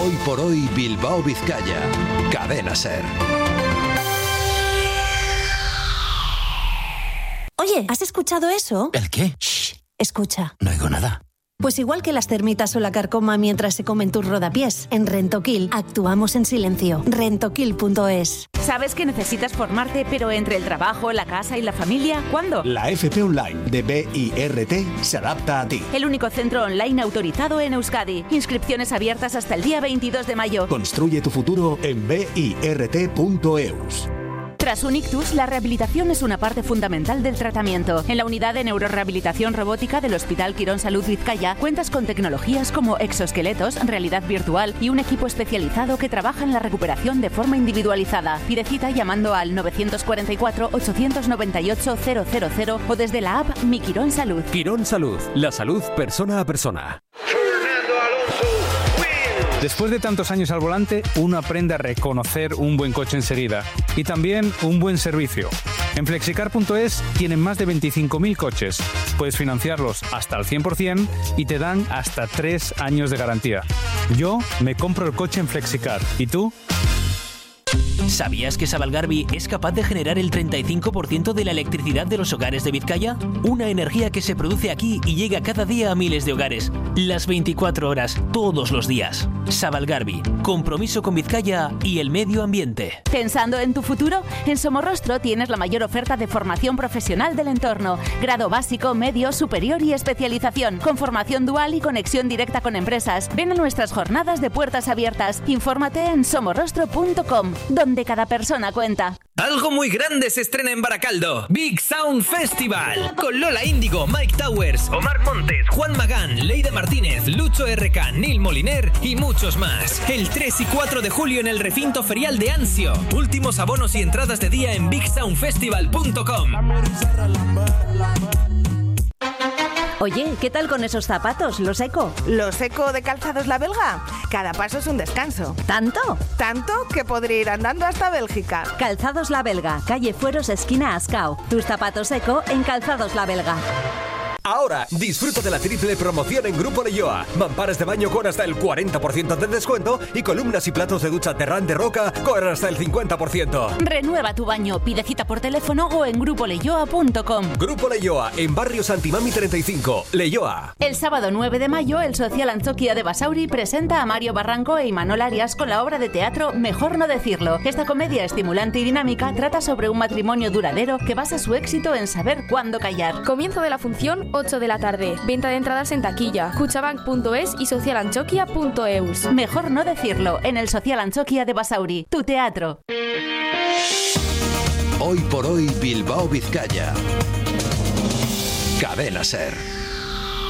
Hoy por hoy Bilbao Vizcaya. Cadena SER. Oye, ¿has escuchado eso? ¿El qué? Shh. Escucha. No oigo nada. Pues igual que las termitas o la carcoma mientras se comen tus rodapiés, en Rentoquil actuamos en silencio. Rentoquil.es. ¿Sabes que necesitas formarte, pero entre el trabajo, la casa y la familia? ¿Cuándo? La FP Online de BIRT se adapta a ti. El único centro online autorizado en Euskadi. Inscripciones abiertas hasta el día 22 de mayo. Construye tu futuro en birt.eus. Tras un ictus, la rehabilitación es una parte fundamental del tratamiento. En la unidad de neurorehabilitación robótica del Hospital Quirón Salud Vizcaya cuentas con tecnologías como exoesqueletos, realidad virtual y un equipo especializado que trabaja en la recuperación de forma individualizada. Pide cita llamando al 944-898-000 o desde la app Mi Quirón Salud. Quirón Salud, la salud persona a persona. Después de tantos años al volante, uno aprende a reconocer un buen coche enseguida y también un buen servicio. En Flexicar.es tienen más de 25.000 coches. Puedes financiarlos hasta el 100% y te dan hasta 3 años de garantía. Yo me compro el coche en Flexicar. ¿Y tú? ¿Sabías que Sabalgarbi es capaz de generar el 35% de la electricidad de los hogares de Vizcaya? Una energía que se produce aquí y llega cada día a miles de hogares. Las 24 horas, todos los días. Sabalgarbi, compromiso con Vizcaya y el medio ambiente. ¿Pensando en tu futuro? En Somorrostro tienes la mayor oferta de formación profesional del entorno. Grado básico, medio, superior y especialización. Con formación dual y conexión directa con empresas. Ven a nuestras jornadas de puertas abiertas. Infórmate en somorrostro.com, donde cada persona cuenta. Algo muy grande se estrena en Baracaldo. Big Sound Festival. Con Lola Índigo, Mike Towers, Omar Montes, Juan Magán, Leide Martínez, Lucho RK, Neil Moliner y muchos más. El 3 y 4 de julio en el recinto ferial de Anzio. Últimos abonos y entradas de día en bigsoundfestival.com. Oye, ¿qué tal con esos zapatos, los Eco? ¿Los Eco de Calzados La Belga? Cada paso es un descanso. ¿Tanto? Tanto que podría ir andando hasta Bélgica. Calzados La Belga, calle Fueros, esquina Ascao. Tus zapatos Eco en Calzados La Belga. Ahora, disfruta de la triple promoción en Grupo Leyoa. Mamparas de baño con hasta el 40% de descuento y columnas y platos de ducha Terrán de Roca con hasta el 50%. Renueva tu baño, pide cita por teléfono o en grupoleyoa.com. Grupo Leyoa, en Barrio Santimami 35, Leyoa. El sábado 9 de mayo, el Social Antzoquia de Basauri presenta a Mario Barranco e Imanol Arias con la obra de teatro Mejor no decirlo. Esta comedia estimulante y dinámica trata sobre un matrimonio duradero que basa su éxito en saber cuándo callar. Comienzo de la función 8 de la tarde. Venta de entradas en taquilla, cuchabank.es y socialantzoquia.eus. Mejor no decirlo, en el Social Antzoquia de Basauri, tu teatro. Hoy por hoy Bilbao Vizcaya. Cadena SER.